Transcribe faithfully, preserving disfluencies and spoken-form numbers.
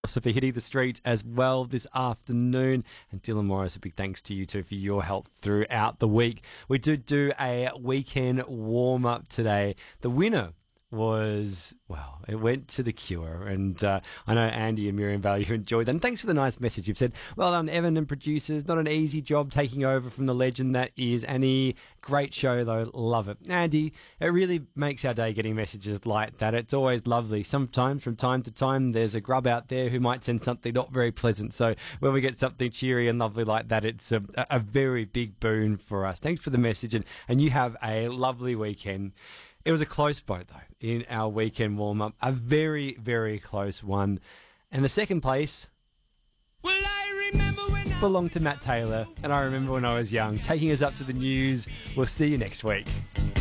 for hitting the streets as well this afternoon. And Dylan Morris, a big thanks to you too for your help throughout the week. We did do a weekend warm-up today. The winner was, well, it went to The Cure, and uh, I know Andy and Miriam Valley, you enjoyed that. And thanks for the nice message. You've said, well done, Evan and producers. Not an easy job taking over from the legend that is Annie. Great show, though. Love it. Andy, it really makes our day getting messages like that. It's always lovely. Sometimes, from time to time, there's a grub out there who might send something not very pleasant. So when we get something cheery and lovely like that, it's a, a very big boon for us. Thanks for the message, and, and you have a lovely weekend. It was a close vote, though, in our weekend warm-up. A very, very close one. And the second place well, I remember when I belonged to Matt Taylor. And I remember when I was young. Taking us up to the news. We'll see you next week.